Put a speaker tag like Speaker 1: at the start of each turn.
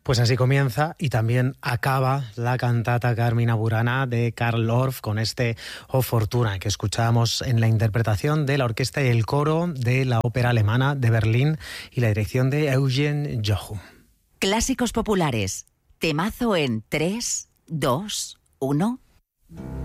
Speaker 1: Pues así comienza y también acaba la cantata Carmina Burana de Carl Orff con este O Fortuna que escuchábamos en la interpretación de la orquesta y el coro de la Ópera Alemana de Berlín y la dirección de Eugen Jochum.
Speaker 2: Clásicos populares. Temazo en 3, 2, 1.